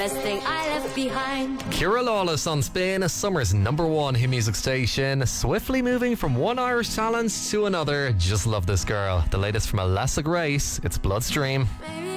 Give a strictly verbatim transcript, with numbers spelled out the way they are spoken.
best thing I left behind. Ciara Lawless on Spin, summer's number one hit music station. Swiftly moving from one Irish talent to another. Just love this girl. The latest from Alessa Grace. It's Bloodstream.